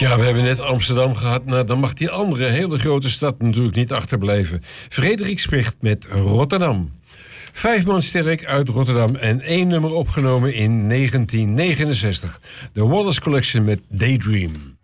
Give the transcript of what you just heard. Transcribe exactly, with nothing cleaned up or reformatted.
Ja, we hebben net Amsterdam gehad. Nou, dan mag die andere hele grote stad natuurlijk niet achterblijven. Frederik spreekt met Rotterdam. Vijf man sterk uit Rotterdam en één nummer opgenomen in negentien negenenzestig. De Wallace Collection met Daydream.